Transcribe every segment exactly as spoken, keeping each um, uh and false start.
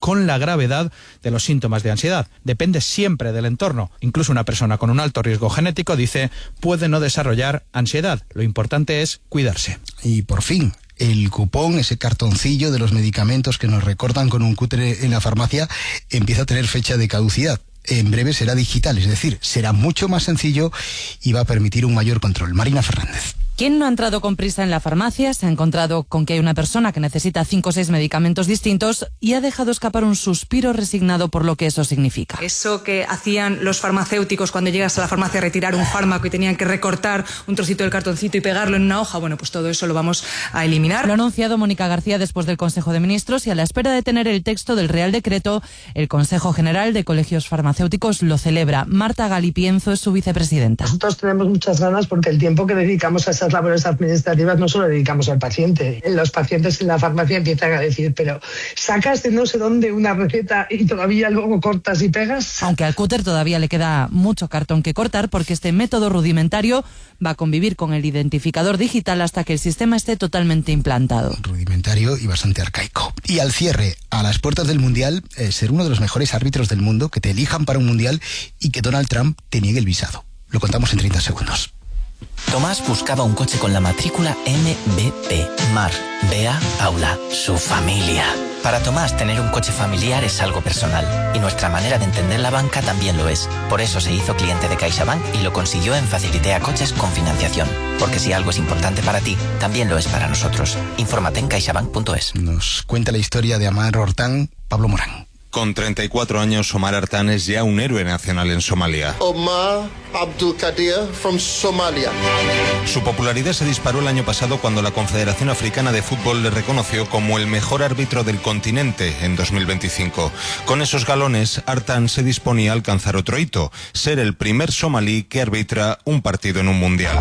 con la gravedad de los síntomas de ansiedad. Depende siempre del entorno. Incluso una persona con un alto riesgo genético, dice, puede no desarrollar ansiedad. Lo importante es cuidarse. Y por fin, el cupón, ese cartoncillo de los medicamentos que nos recortan con un cúter en la farmacia, empieza a tener fecha de caducidad. En breve será digital, es decir, será mucho más sencillo y va a permitir un mayor control. Marina Fernández. ¿Quién no ha entrado con prisa en la farmacia? Se ha encontrado con que hay una persona que necesita cinco o seis medicamentos distintos y ha dejado escapar un suspiro resignado por lo que eso significa. Eso que hacían los farmacéuticos cuando llegas a la farmacia a retirar un fármaco y tenían que recortar un trocito del cartoncito y pegarlo en una hoja, bueno, pues todo eso lo vamos a eliminar. Lo ha anunciado Mónica García después del Consejo de Ministros y a la espera de tener el texto del Real Decreto, el Consejo General de Colegios Farmacéuticos lo celebra. Marta Galipienzo es su vicepresidenta. Nosotros tenemos muchas ganas porque el tiempo que dedicamos a esas labores administrativas no solo dedicamos al paciente. Los pacientes en la farmacia empiezan a decir, pero sacas de no sé dónde una receta y todavía luego cortas y pegas. Aunque al cúter todavía le queda mucho cartón que cortar porque este método rudimentario va a convivir con el identificador digital hasta que el sistema esté totalmente implantado. Rudimentario y bastante arcaico. Y al cierre, a las puertas del Mundial, eh, ser uno de los mejores árbitros del mundo, que te elijan para un Mundial y que Donald Trump te niegue el visado. Lo contamos en treinta segundos. Tomás buscaba un coche con la matrícula M B P. Mar, Bea, Paula, su familia. Para Tomás, tener un coche familiar es algo personal. Y nuestra manera de entender la banca también lo es. Por eso se hizo cliente de CaixaBank y lo consiguió en Facilitea Coches con financiación. Porque si algo es importante para ti, también lo es para nosotros. Infórmate en caixabank punto es. Nos cuenta la historia de Amar Hortán, Pablo Morán. Con treinta y cuatro años, Omar Artán es ya un héroe nacional en Somalia. Omar Abdulkadir from Somalia. Su popularidad se disparó el año pasado cuando la Confederación Africana de Fútbol le reconoció como el mejor árbitro del continente en dos mil veinticinco. Con esos galones, Artán se disponía a alcanzar otro hito, ser el primer somalí que arbitra un partido en un mundial.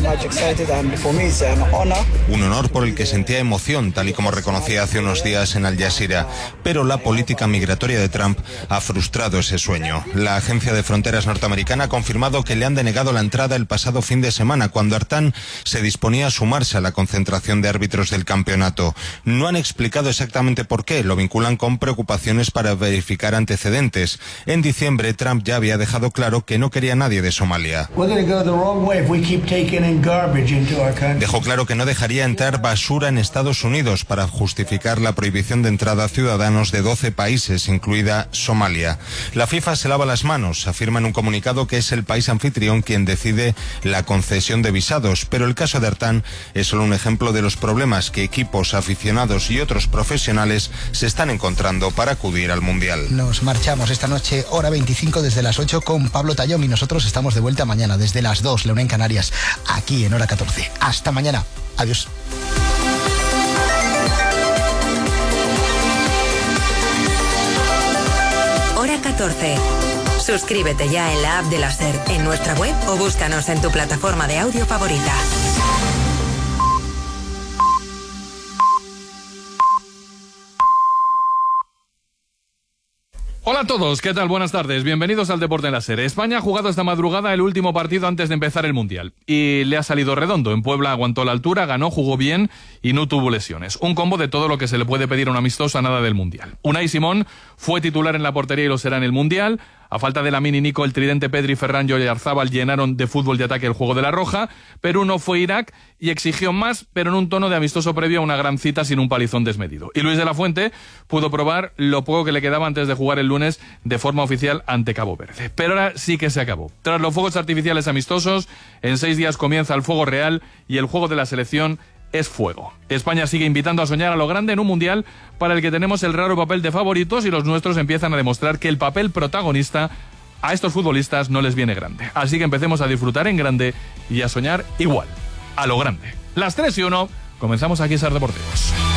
Un honor por el que sentía emoción, tal y como reconocía hace unos días en Al Jazeera. Pero la política migratoria de Trump ha frustrado ese sueño. La Agencia de Fronteras norteamericana ha confirmado que le han denegado la entrada el pasado fin de semana, cuando Artán se disponía a sumarse a la concentración de árbitros del campeonato. No han explicado exactamente por qué, lo vinculan con preocupaciones para verificar antecedentes. En diciembre, Trump ya había dejado claro que no quería a nadie de Somalia. Dejó claro que no dejaría entrar basura en Estados Unidos para justificar la prohibición de entrada a ciudadanos de doce países, incluida Somalia. La FIFA se lava las manos, afirma en un comunicado que es el país anfitrión quien decide la concesión de visados, pero el caso de Artán es solo un ejemplo de los problemas que equipos, aficionados y otros profesionales se están encontrando para acudir al Mundial. Nos marchamos esta noche, hora veinticinco, desde las ocho con Pablo Tallón, y nosotros estamos de vuelta mañana desde las dos, la una en Canarias, aquí en hora catorce. Hasta mañana. Adiós. Hora catorce. Suscríbete ya en la app de la SER, en nuestra web o búscanos en tu plataforma de audio favorita. Hola a todos, ¿qué tal? Buenas tardes, bienvenidos al Deporte en la SER. España ha jugado esta madrugada el último partido antes de empezar el Mundial y le ha salido redondo. En Puebla aguantó la altura, ganó, jugó bien y no tuvo lesiones. Un combo de todo lo que se le puede pedir a un amistoso a nada del Mundial. Unai Simón fue titular en la portería y lo será en el Mundial. A falta de Lamine y Nico, el tridente Pedri, Ferran y Oyarzábal llenaron de fútbol de ataque el juego de la Roja. Perú no fue Irak y exigió más, pero en un tono de amistoso previo a una gran cita sin un palizón desmedido. Y Luis de la Fuente pudo probar lo poco que le quedaba antes de jugar el lunes de forma oficial ante Cabo Verde. Pero ahora sí que se acabó. Tras los fuegos artificiales amistosos, en seis días comienza el fuego real y el juego de la selección es fuego. España sigue invitando a soñar a lo grande en un mundial para el que tenemos el raro papel de favoritos y los nuestros empiezan a demostrar que el papel protagonista a estos futbolistas no les viene grande. Así que empecemos a disfrutar en grande y a soñar igual, a lo grande. Las tres y uno, comenzamos aquí en SER Deportivos.